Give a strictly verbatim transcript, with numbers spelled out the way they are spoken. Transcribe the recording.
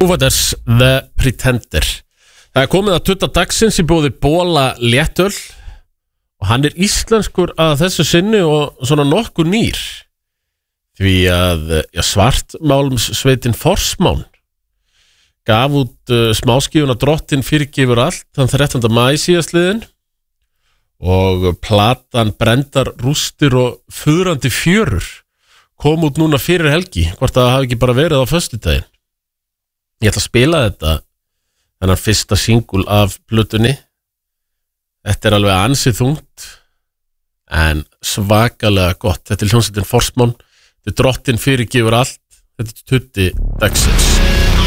Fighters, The Pretender. Það er komið að tutta dagsins í bóði Bola léttöl og hann er íslenskur að þessu sinni og svona nokkur nýr því að ja, svartmálmssveitin Forsmán gaf út uh, smáskífuna Drottin fyrirgefur allt þann þrettánda maí síðastliðinn og platan Brendar rústir og fuðrandi fjörur kom út núna fyrir helgi, hvort það hafi ekki bara verið á föstudaginn. Ég ætla að spila þetta þennan fyrsta singul af plötunni. Þetta er alveg ansið þungt en svakalega gott. Þetta er hljómsveitin Forsmán, þetta er Drottin fyrirgefur allt, þetta er tutti dagsins.